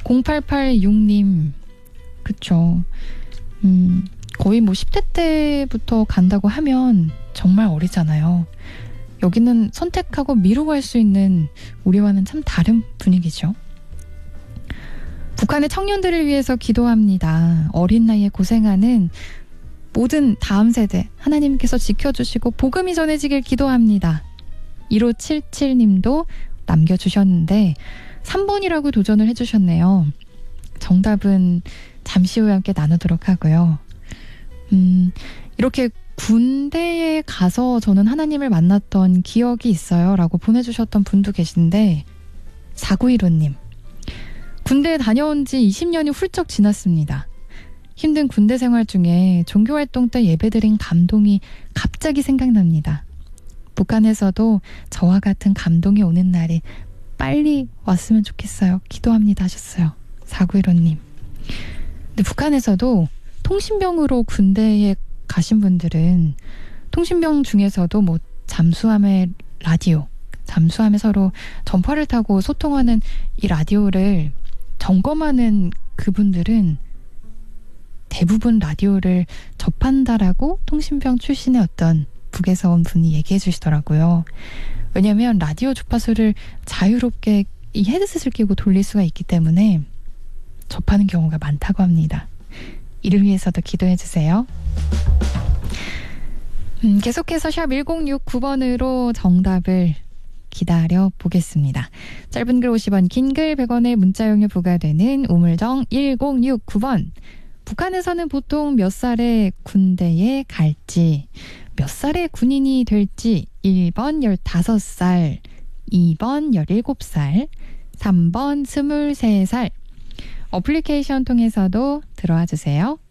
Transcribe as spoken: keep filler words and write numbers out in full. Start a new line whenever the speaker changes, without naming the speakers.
공팔팔육 님, 그쵸. 음, 거의 뭐 십 대 때부터 간다고 하면 정말 어리잖아요. 여기는 선택하고 미루고 할 수 있는 우리와는 참 다른 분위기죠. 북한의 청년들을 위해서 기도합니다. 어린 나이에 고생하는 모든 다음 세대 하나님께서 지켜주시고 복음이 전해지길 기도합니다. 일오칠칠 님도 남겨주셨는데 삼 번이라고 도전을 해주셨네요. 정답은 잠시 후에 함께 나누도록 하고요. 음, 이렇게 군대에 가서 저는 하나님을 만났던 기억이 있어요 라고 보내주셨던 분도 계신데, 사구일오 님, 군대에 다녀온 지 이십 년이 훌쩍 지났습니다. 힘든 군대 생활 중에 종교활동 때 예배드린 감동이 갑자기 생각납니다. 북한에서도 저와 같은 감동이 오는 날이 빨리 왔으면 좋겠어요. 기도합니다 하셨어요. 사구일오 님. 근데 북한에서도 통신병으로 군대에 가신 분들은 통신병 중에서도 뭐 잠수함의 라디오, 잠수함에 서로 전파를 타고 소통하는 이 라디오를 점검하는 그분들은 대부분 라디오를 접한다라고 통신병 출신의 어떤 북에서 온 분이 얘기해 주시더라고요. 왜냐하면 라디오 주파수를 자유롭게 이 헤드셋을 끼고 돌릴 수가 있기 때문에 접하는 경우가 많다고 합니다. 이를 위해서도 기도해 주세요. 음, 계속해서 샵 일공육구 번으로 정답을 기다려 보겠습니다. 짧은 글 오십 원, 긴 글 백 원의 문자용료 부과되는 우물정 일공육구 번. 북한에서는 보통 몇 살에 군대에 갈지, 몇 살에 군인이 될지 일 번 열다섯 살, 이 번 열일곱 살, 삼 번 스물세 살. 어플리케이션 통해서도 들어와 주세요.